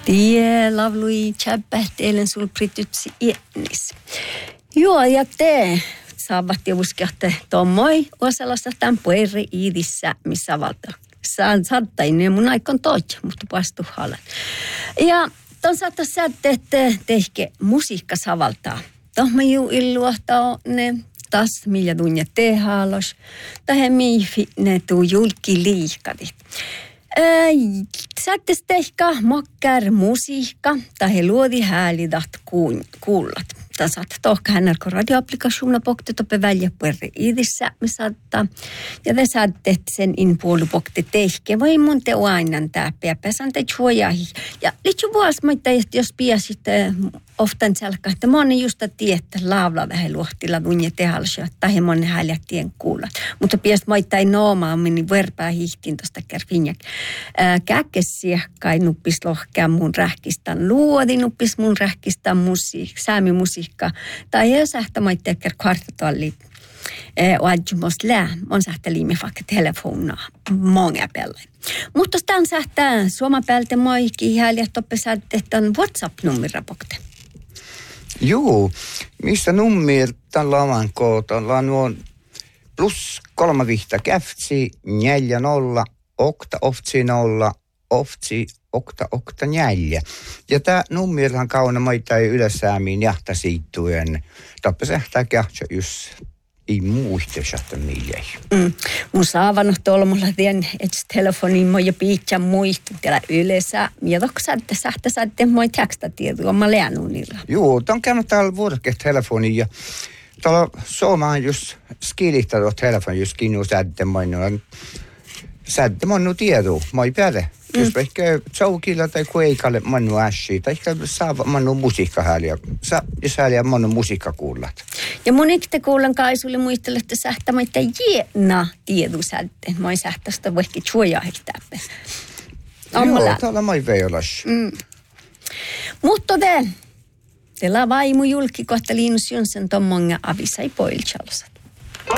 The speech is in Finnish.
Tie lavlui tjäppähteilen sul pritytsi iennis. Joo, ja te saavat uskahte tommoi osalasta tämän pueri iidissä, missä valta. Saattain mun aikon toit, mutta pastu halan. Ja ton saattaa säätte, että tehke musiikka savaltaa. Tohma juu illuahtaa ne taas millä tunne tehaalos. Tähän miifi ne tuu julki liikadit. Säättes tehkä mokkär musiikka, tai luodi häälidat kuullat. Tämä saattaa tohka hänelko radioapplikationa pokti toppe välja puerri iidissä, me saattaa. Ja te saatte sen inpuolupokti tehke. Voi mun te uainan täppiä, pesan te chuojahi. Ja litsu vuosmaita, jos piasit oftan selkä, että moni just tietää laavla vähän luohtilla tunne tehalsia, tai moni häljättien kuulla. Mutta piast maita ei noomaa, niin verpää hiihtiin tuosta kerfinjak. Käkessiäkkai nuppis lohkea mun rähkistän luodi, nuppis mun rähkistän säämi musiikka. Tai jos sähtä maita eker kvartatalli. Oadjumos lää, on sähtä liime vaikka telefonaa, monga pelle. Mutta tämän sähtää suoma päältä moikki häljät toppe sähtä WhatsApp-nummerapokte. Joo, mistä nummer tällä on kootalla on +3 vihta käftsi 40 okta oftsi 0 oftsi okta 4. Ja tämä nummerhan kauna maita ei yleensäämiin jahta siittujen. Toppe sähtää kähtsä just ei muista sähtää miljei. Mun saavannut tolmulla tien, että telefoniin moi ja piitsän muistu täällä yleensä. Ja tohko sähtää moi tekstatietoa, mä leänun niillä. Joo, tämän käynyt täällä vuorokin telefoniin ja täällä Suomaan just skilihtänyt telefoni, just kinnu sätte mannu tietoa, moi päälle. Jos ehkä tsaukilla tai kueikalle mannu ässi, tai ehkä saa mannu musiikka hääliä. Jos hääliä mannu musiikka kuullat. Ja mun ikte kuulen kaisulle muistella, että sähtämättä jiena tiedusätte. Moi sähtästä vaikka chuojahiltäpä. Joo, täällä moi veijolas. Mutta teillä vaimu julki kohta Linus Jonsson ton monga avisai poilchalsat.